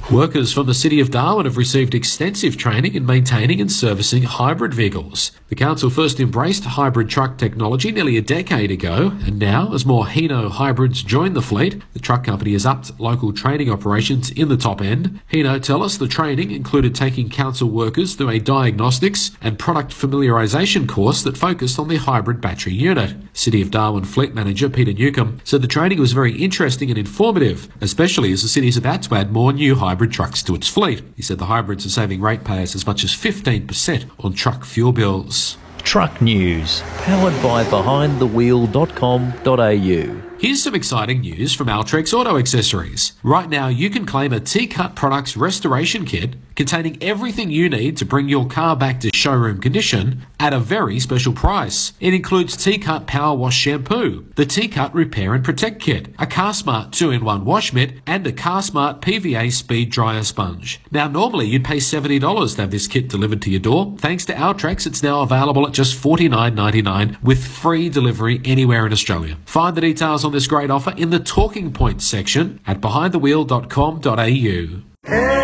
Workers from the City of Darwin have received extensive training in maintaining and servicing hybrid vehicles. The council first embraced hybrid truck technology nearly a decade ago, and now, as more Hino hybrids join the fleet, the truck company has upped local training operations in the top end. Hino tell us the training included taking council workers through a diagnostics and product familiarisation course that focused on the hybrid battery unit. City of Darwin Fleet Manager Peter Newcomb said the training was very interesting and informative, especially as the city is about to add more new hybrid trucks to its fleet. He said the hybrids are saving ratepayers as much as 15% on truck fuel bills. Truck News, powered by behindthewheel.com.au. Here's some exciting news from Altrex Auto Accessories. Right now, you can claim a T-Cut Products restoration kit containing everything you need to bring your car back to showroom condition at a very special price. It includes T-Cut Power Wash Shampoo, the T-Cut Repair and Protect Kit, a CarSmart 2-in-1 wash mitt, and a CarSmart PVA Speed Dryer Sponge. Now, normally you'd pay $70 to have this kit delivered to your door. Thanks to Altrex, it's now available at just $49.99 with free delivery anywhere in Australia. Find the details on this great offer in the Talking Points section at behindthewheel.com.au.